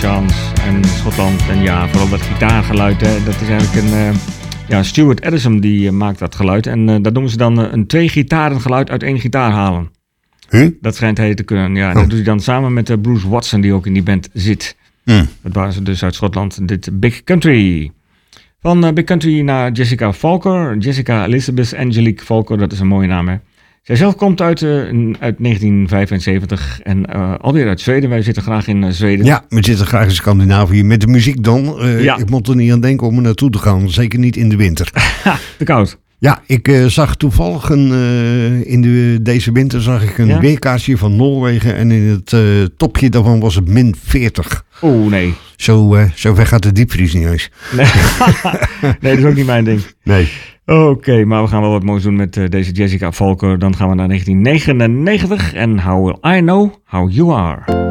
Chance en Schotland. En ja, vooral dat gitaargeluid, hè, dat is eigenlijk Stuart Addison die maakt dat geluid. En dat noemen ze dan een 2 gitaren geluid uit 1 gitaar halen. Dat schijnt hij te kunnen. Ja, dat doet hij dan samen met Bruce Watson, die ook in die band zit. Dat waren ze dus uit Schotland, dit Big Country. Van Big Country naar Jessica Falker. Jessica Elizabeth Angelique Falker, dat is een mooie naam, hè. Zij zelf komt uit 1975 en alweer uit Zweden. Wij zitten graag in Zweden. Ja, we zitten graag in Scandinavië. Met de muziek dan. Ik moet er niet aan denken om er naartoe te gaan. Zeker niet in de winter. Te koud. Ja, ik zag toevallig in deze winter zag ik een weerkaartje van Noorwegen. En in het topje daarvan was het -40. Oeh, nee. Zo ver gaat de diepvries niet eens. Nee. Nee, dat is ook niet mijn ding. Nee. Oké, maar we gaan wel wat moois doen met deze Jessica Falker. Dan gaan we naar 1999 en How Will I Know How You Are.